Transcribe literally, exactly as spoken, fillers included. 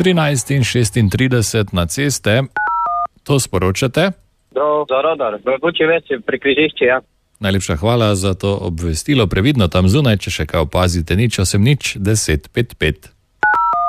trinajst in šestintrideset na ceste. To sporočate? Do, za radar, v Bučeveci pri križišči, ja. Najlepša hvala za to obvestilo. Previdno tam zunaj, če še kaj opazite, nič osem nič deset pet pet.